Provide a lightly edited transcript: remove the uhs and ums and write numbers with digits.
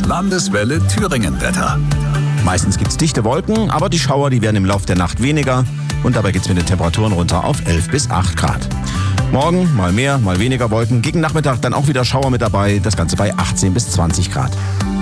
Landeswelle Thüringen-Wetter. Meistens gibt's dichte Wolken, aber die Schauer, die werden im Laufe der Nacht weniger. Und dabei geht's mit den Temperaturen runter auf 11 bis 8 Grad. Morgen mal mehr, mal weniger Wolken. Gegen Nachmittag dann auch wieder Schauer mit dabei. Das Ganze bei 18 bis 20 Grad.